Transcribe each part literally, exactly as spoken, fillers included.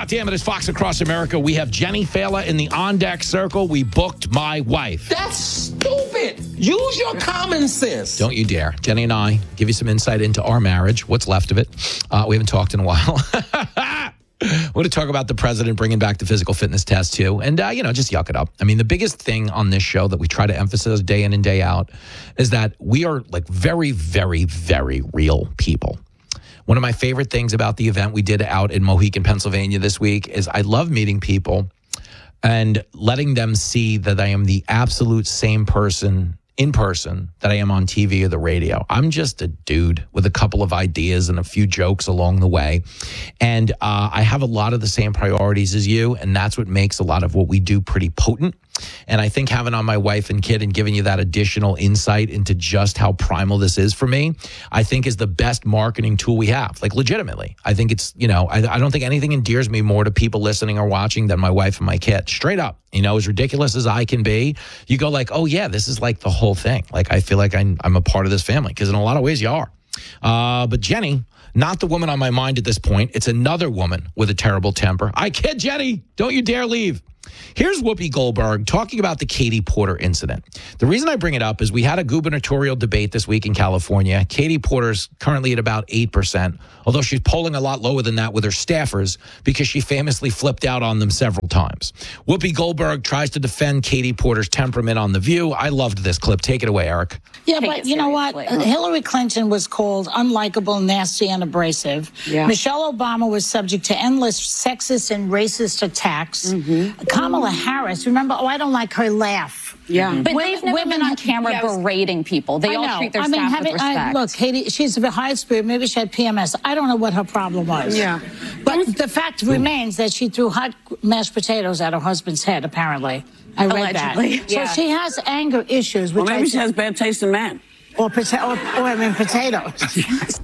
God damn it, it's Fox Across America. We have Jenny Fela in the on-deck circle. We booked my wife. That's stupid. Use your common sense. Don't you dare. Jenny and I give you some insight into our marriage, what's left of it. Uh, we haven't talked in a while. We're going to talk about the president bringing back the physical fitness test, too. And, uh, you know, just yuck it up. I mean, the biggest thing on this show that we try to emphasize day in and day out is that we are, like, very, very, very real people. One of my favorite things about the event we did out in Mohican, Pennsylvania this week is I love meeting people and letting them see that I am the absolute same person in person that I am on T V or the radio. I'm just a dude with a couple of ideas and a few jokes along the way. And uh, I have a lot of the same priorities as you, and that's what makes a lot of what we do pretty potent. And I think having on my wife and kid and giving you that additional insight into just how primal this is for me, I think is the best marketing tool we have. Like, legitimately. I think it's, you know, I, I don't think anything endears me more to people listening or watching than my wife and my kid. Straight up. You know, as ridiculous as I can be, you go like, oh, yeah, this is like the whole thing. Like, I feel like I'm, I'm a part of this family because in a lot of ways you are. Uh, but Jenny, not the woman on my mind at this point. It's another woman with a terrible temper. I kid, Jenny. Don't you dare leave. Here's Whoopi Goldberg talking about the Katie Porter incident. The reason I bring it up is we had a gubernatorial debate this week in California. Katie Porter's currently at about eight percent, although she's polling a lot lower than that with her staffers because she famously flipped out on them several times. Whoopi Goldberg tries to defend Katie Porter's temperament on The View. I loved this clip. Take it away, Eric. Yeah, Take but you know what? Hillary Clinton was called unlikable, nasty, and abrasive. Yeah. Michelle Obama was subject to endless sexist and racist attacks. Mm-hmm. Kamala Harris, remember, oh, I don't like her laugh. Yeah. But women, they've never women been on camera yeah, berating people. They I all know. treat their I mean, staff having, with respect. I, look, Katie, she's a high spirit. Maybe she had P M S. I don't know what her problem was. Yeah. But the fact remains that she threw hot mashed potatoes at her husband's head, apparently. I read Allegedly. that. Yeah. So she has anger issues. Well, which maybe I, she has bad taste in men. Or, pota- or, or I mean, potatoes.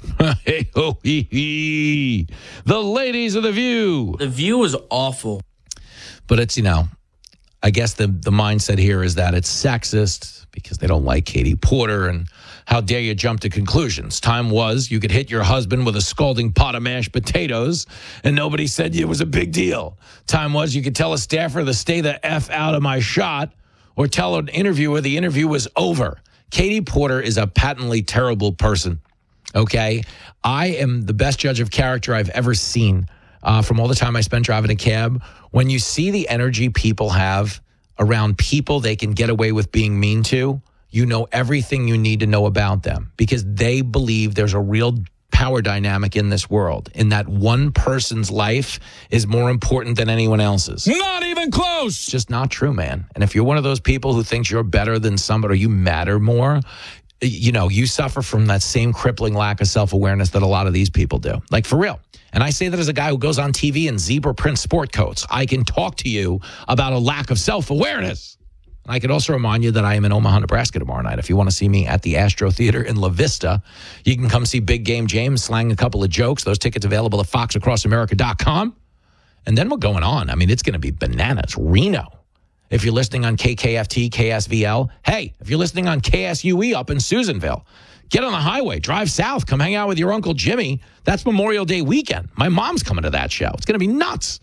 Hey, ho, hee, hee. The ladies of The View. The View is awful. But it's, you know, I guess the, the mindset here is that it's sexist because they don't like Katie Porter, and how dare you jump to conclusions. Time was you could hit your husband with a scalding pot of mashed potatoes and nobody said it was a big deal. Time was you could tell a staffer to stay the F out of my shot or tell an interviewer the interview was over. Katie Porter is a patently terrible person, okay? I am the best judge of character I've ever seen. Uh, from all the time I spent driving a cab, when you see the energy people have around people they can get away with being mean to, you know everything you need to know about them because they believe there's a real power dynamic in this world, in that one person's life is more important than anyone else's. Not even close. It's just not true, man. And if you're one of those people who thinks you're better than somebody or you matter more, you know, you suffer from that same crippling lack of self-awareness that a lot of these people do. Like, for real. And I say that as a guy who goes on T V in zebra print sport coats. I can talk to you about a lack of self-awareness. And I could also remind you that I am in Omaha, Nebraska tomorrow night. If you want to see me at the Astro Theater in La Vista, you can come see Big Game James slang a couple of jokes. Those tickets available at fox across america dot com. And then we're going on. I mean, it's going to be bananas. Reno. If you're listening on K K F T, K S V L, hey, if you're listening on K S U E up in Susanville, get on the highway, drive south, come hang out with your Uncle Jimmy. That's Memorial Day weekend. My mom's coming to that show. It's going to be nuts.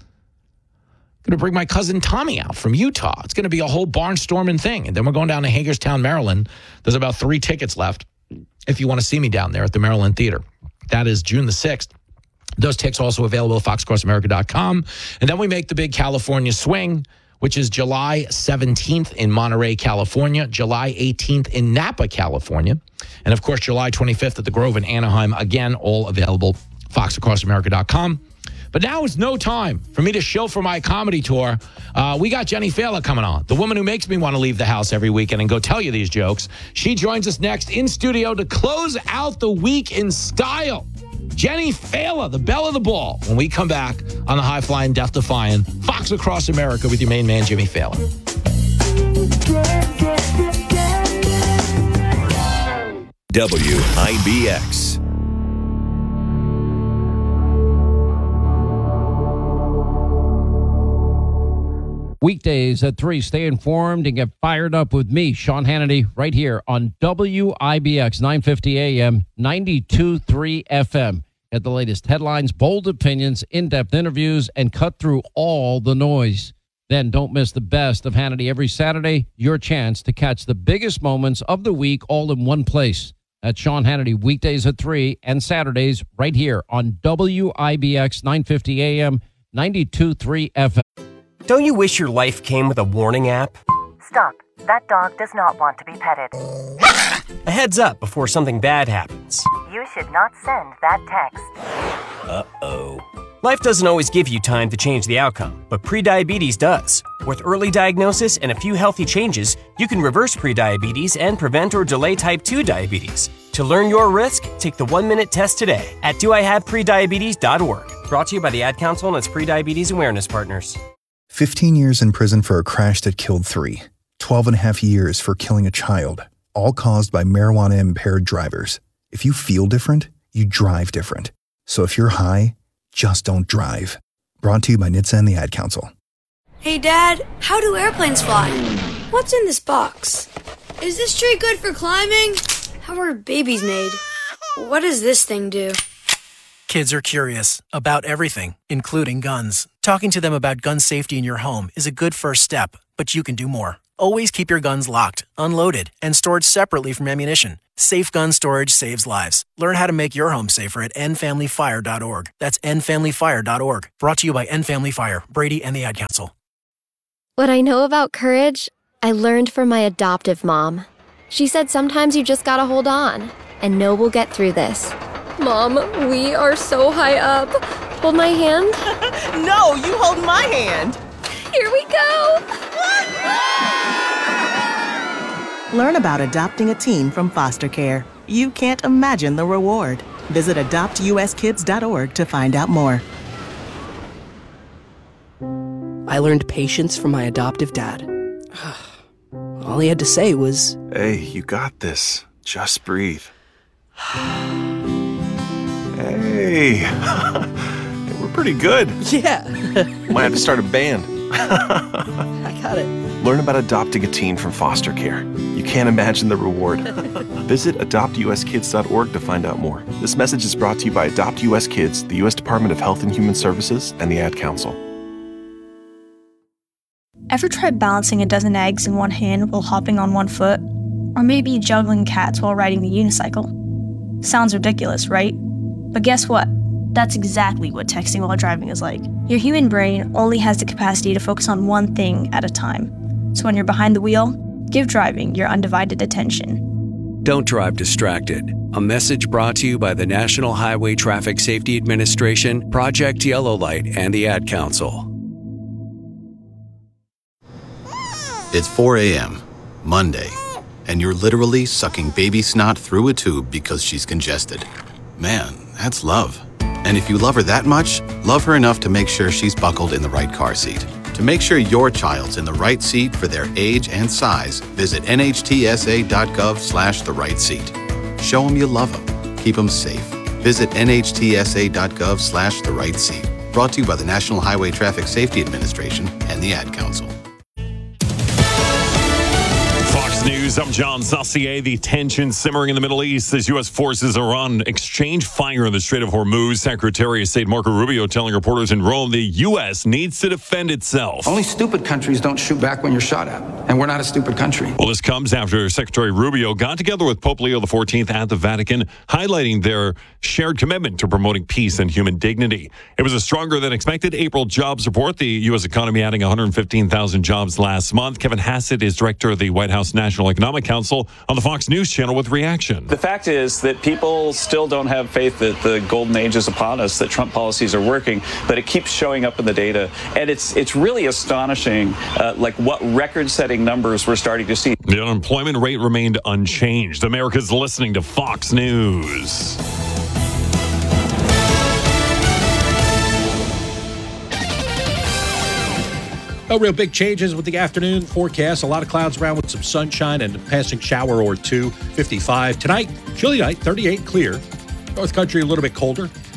I'm going to bring my cousin Tommy out from Utah. It's going to be a whole barnstorming thing. And then we're going down to Hagerstown, Maryland. There's about three tickets left if you want to see me down there at the Maryland Theater. That is June the sixth. Those tickets also available at fox across america dot com. And then we make the big California swing, which is July seventeenth in Monterey, California, July eighteenth in Napa, California, and, of course, July twenty-fifth at the Grove in Anaheim. Again, all available, fox across america dot com. But now is no time for me to show for my comedy tour. Uh, we got Jenny Fela coming on, the woman who makes me want to leave the house every weekend and go tell you these jokes. She joins us next in studio to close out the week in style. Jenny Fela, the belle of the ball, when we come back on the high-flying, death-defying Fox Across America with your main man, Jimmy Fallon. W I B X. Weekdays at three, stay informed and get fired up with me, Sean Hannity, right here on W I B X, nine fifty A M, ninety-two point three F M. Get the latest headlines, bold opinions, in-depth interviews, and cut through all the noise. Then don't miss the best of Hannity every Saturday, your chance to catch the biggest moments of the week all in one place. That's Sean Hannity, weekdays at three and Saturdays right here on W I B X nine fifty A M, ninety-two point three F M. Don't you wish your life came with a warning app? Stop. That dog does not want to be petted. A heads up before something bad happens. You should not send that text. Uh-oh. Life doesn't always give you time to change the outcome, but prediabetes does. With early diagnosis and a few healthy changes, you can reverse prediabetes and prevent or delay type two diabetes. To learn your risk, take the one-minute test today at do I have prediabetes dot org. Brought to you by the Ad Council and its Prediabetes Awareness Partners. fifteen years in prison for a crash that killed three. twelve and a half years for killing a child, all caused by marijuana-impaired drivers. If you feel different, you drive different. So if you're high, just don't drive. Brought to you by N H T S A and the Ad Council. Hey, Dad, how do airplanes fly? What's in this box? Is this tree good for climbing? How are babies made? What does this thing do? Kids are curious about everything, including guns. Talking to them about gun safety in your home is a good first step, but you can do more. Always keep your guns locked, unloaded, and stored separately from ammunition. Safe gun storage saves lives. Learn how to make your home safer at end family fire dot org. That's end family fire dot org. Brought to you by End Family Fire, Brady, and the Ad Council. What I know about courage, I learned from my adoptive mom. She said sometimes you just gotta hold on and know we'll get through this. Mom, we are so high up. Hold my hand. No, you hold my hand. Here we go. Learn about adopting a teen from foster care. You can't imagine the reward. Visit adopt U S kids dot org to find out more. I learned patience from my adoptive dad. All he had to say was, "Hey, you got this. Just breathe." Hey, we're pretty good. Yeah. Might have to start a band. I got it. Learn about adopting a teen from foster care. You can't imagine the reward. Visit adopt U S kids dot org to find out more. This message is brought to you by Adopt U S Kids, the U S Department of Health and Human Services, and the Ad Council. Ever tried balancing a dozen eggs in one hand while hopping on one foot? Or maybe juggling cats while riding the unicycle? Sounds ridiculous, right? But guess what? That's exactly what texting while driving is like. Your human brain only has the capacity to focus on one thing at a time. So when you're behind the wheel, give driving your undivided attention. Don't drive distracted. A message brought to you by the National Highway Traffic Safety Administration, Project Yellow Light, and the Ad Council. It's four a.m., Monday, and you're literally sucking baby snot through a tube because she's congested. Man, that's love. And if you love her that much, love her enough to make sure she's buckled in the right car seat. To make sure your child's in the right seat for their age and size, visit N H T S A dot gov slash the right seat. Show them you love them. Keep them safe. Visit N H T S A dot gov slash the right seat. Brought to you by the National Highway Traffic Safety Administration and the Ad Council. Fox News, I'm John Saucier. The tension simmering in the Middle East as U S forces are on exchange fire in the Strait of Hormuz. Secretary of State Marco Rubio telling reporters in Rome the U S needs to defend itself. Only stupid countries don't shoot back when you're shot at, and we're not a stupid country. Well, this comes after Secretary Rubio got together with Pope Leo the fourteenth at the Vatican, highlighting their shared commitment to promoting peace and human dignity. It was a stronger than expected April jobs report, the U S economy adding one hundred fifteen thousand jobs last month. Kevin Hassett is director of the White House National Economic Council on the Fox News channel with reaction. The fact is that people still don't have faith that the golden age is upon us, that Trump policies are working, but it keeps showing up in the data. And it's it's really astonishing, uh, like what record-setting numbers we're starting to see. The unemployment rate remained unchanged. America's listening to Fox News. No real big changes with the afternoon forecast. A lot of clouds around with some sunshine and a passing shower or two. fifty-five. Tonight, chilly night, thirty-eight clear. North Country a little bit colder.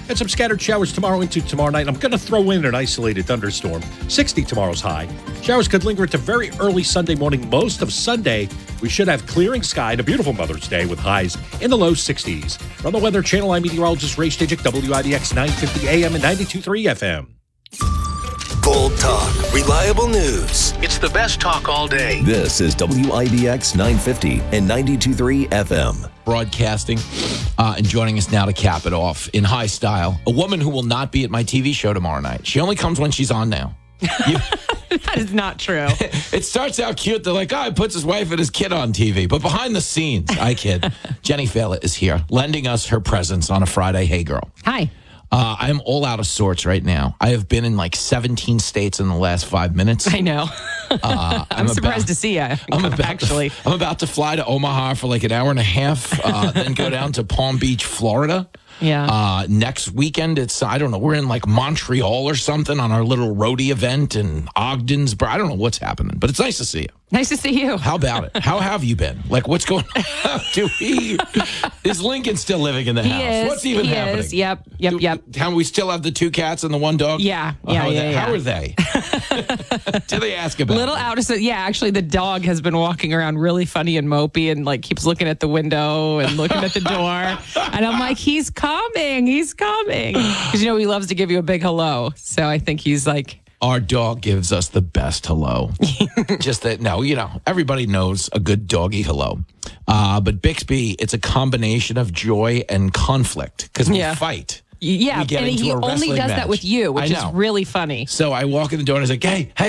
And some scattered showers tomorrow into tomorrow night. I'm going to throw in an isolated thunderstorm. sixty tomorrow's high. Showers could linger into very early Sunday morning. Most of Sunday, we should have clearing sky and a beautiful Mother's Day with highs in the low sixties. From the Weather Channel, I'm meteorologist Ray Stijik, W I B X nine fifty A M and ninety-two point three F M. Bold talk, reliable news. It's the best talk all day. This is W I B X nine fifty and ninety-two point three F M. Broadcasting, uh, and joining us now to cap it off in high style, a woman who will not be at my T V show tomorrow night. She only comes when she's on now. You, that is not true. It starts out cute. They're like, oh, he puts his wife and his kid on T V. But behind the scenes, I kid, Jenny Fela is here, lending us her presence on a Friday. Hey, girl. Hi. Uh, I'm all out of sorts right now. I have been in like seventeen states in the last five minutes. I know. Uh, I'm, I'm surprised about, to see you. I'm about actually. To, I'm about to fly to Omaha for like an hour and a half, uh, then go down to Palm Beach, Florida. Yeah. Uh, next weekend, it's, I don't know, we're in like Montreal or something on our little roadie event in Ogden's. I don't know what's happening, but it's nice to see you. Nice to see you. How about it? How have you been? Like, what's going on? Do we, is Lincoln still living in the he house? Is, What's even he happening? Is. Yep, yep, Do, yep. How we still have the two cats and the one dog? Yeah, Oh, yeah, how are yeah, they? yeah. How are they? Do they ask about Little it? out of so yeah, actually the dog has been walking around really funny and mopey and like keeps looking at the window and looking at the door. And I'm like, he's coming, he's coming. Because you know he loves to give you a big hello. So I think he's like, our dog gives us the best hello. Just that, no, you know, everybody knows a good doggy hello. Uh, but Bixby, it's a combination of joy and conflict because we Yeah. fight. yeah, We get and into he a only wrestling does match. that with you, which I is know. really funny. So I walk in the door and I was like, hey, hey.